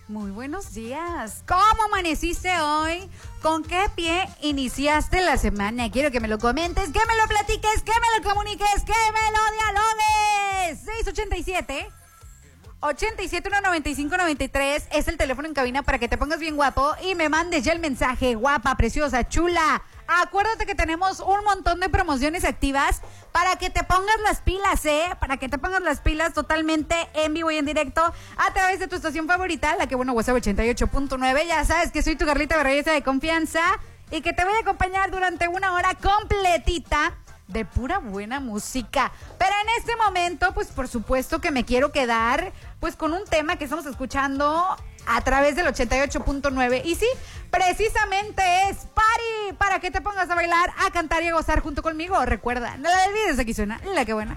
Muy buenos días. ¿Cómo amaneciste hoy? ¿Con qué pie iniciaste la semana? Quiero que me lo comentes, que me lo platiques, que me lo comuniques, que me lo dialogues. 687 8719593 es el teléfono en cabina para que te pongas bien guapo y me mandes ya el mensaje. Guapa, preciosa, chula. Acuérdate que tenemos un montón de promociones activas para que te pongas las pilas, para que te pongas las pilas totalmente en vivo y en directo a través de tu estación favorita, la que WhatsApp 88.9. Ya sabes que soy tu Carlita Berreyesa de confianza y que te voy a acompañar durante una hora completita de pura buena música. Pero en este momento, pues por supuesto que me quiero quedar pues con un tema que estamos escuchando a través del 88.9. Y sí, precisamente es Party, para que te pongas a bailar, a cantar y a gozar junto conmigo. Recuerda, no la olvides, aquí suena La Que Buena.